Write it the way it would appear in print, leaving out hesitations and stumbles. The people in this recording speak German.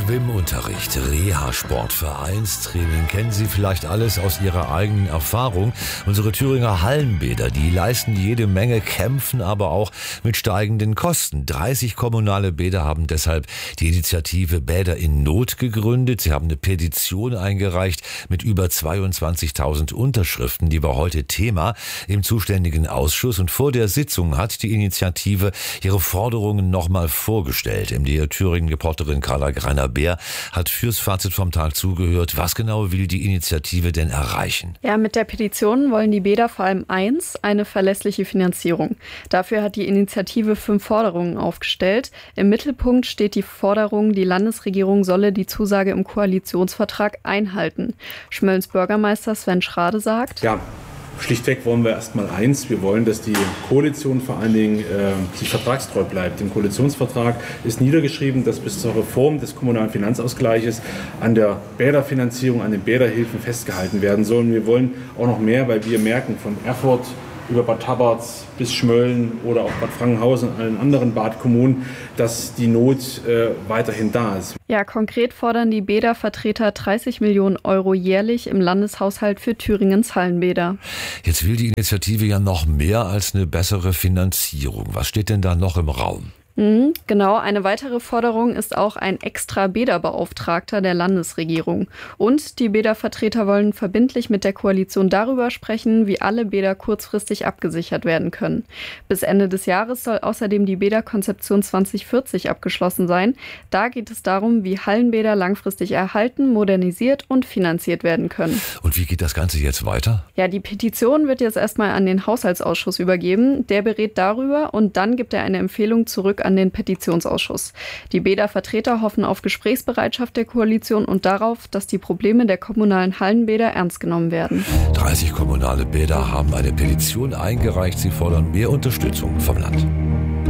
Schwimmunterricht, Reha-Sport, Vereinstraining, kennen Sie vielleicht alles aus Ihrer eigenen Erfahrung. Unsere Thüringer Hallenbäder, die leisten jede Menge, kämpfen aber auch mit steigenden Kosten. 30 kommunale Bäder haben deshalb die Initiative Bäder in Not gegründet. Sie haben eine Petition eingereicht mit über 22.000 Unterschriften. Die war heute Thema im zuständigen Ausschuss. Und vor der Sitzung hat die Initiative ihre Forderungen nochmal vorgestellt. MDR Thüringen-Reporterin Carla Greiner-Beer hat fürs Fazit vom Tag zugehört. Was genau will die Initiative denn erreichen? Ja, mit der Petition wollen die Bäder vor allem eine verlässliche Finanzierung. Dafür hat die Initiative 5 Forderungen aufgestellt. Im Mittelpunkt steht die Forderung, die Landesregierung solle die Zusage im Koalitionsvertrag einhalten. Schmöllens Bürgermeister Sven Schrade sagt: Ja, schlichtweg wollen wir erstmal eins. Wir wollen, dass die Koalition vor allen Dingen sich vertragstreu bleibt. Im Koalitionsvertrag ist niedergeschrieben, dass bis zur Reform des kommunalen Finanzausgleiches an der Bäderfinanzierung, an den Bäderhilfen festgehalten werden soll. Und wir wollen auch noch mehr, weil wir merken, von Erfurt über Bad Tabarz bis Schmölln oder auch Bad Frankenhausen und allen anderen Badkommunen, dass die Not weiterhin da ist. Ja, konkret fordern die Bädervertreter 30 Millionen Euro jährlich im Landeshaushalt für Thüringens Hallenbäder. Jetzt will die Initiative ja noch mehr als eine bessere Finanzierung. Was steht denn da noch im Raum? Genau, eine weitere Forderung ist auch ein extra Bäderbeauftragter der Landesregierung. Und die Bädervertreter wollen verbindlich mit der Koalition darüber sprechen, wie alle Bäder kurzfristig abgesichert werden können. Bis Ende des Jahres soll außerdem die Bäderkonzeption 2040 abgeschlossen sein. Da geht es darum, wie Hallenbäder langfristig erhalten, modernisiert und finanziert werden können. Und wie geht das Ganze jetzt weiter? Ja, die Petition wird jetzt erstmal an den Haushaltsausschuss übergeben. Der berät darüber und dann gibt er eine Empfehlung zurück an den Petitionsausschuss. Die Bädervertreter hoffen auf Gesprächsbereitschaft der Koalition und darauf, dass die Probleme der kommunalen Hallenbäder ernst genommen werden. 30 kommunale Bäder haben eine Petition eingereicht. Sie fordern mehr Unterstützung vom Land.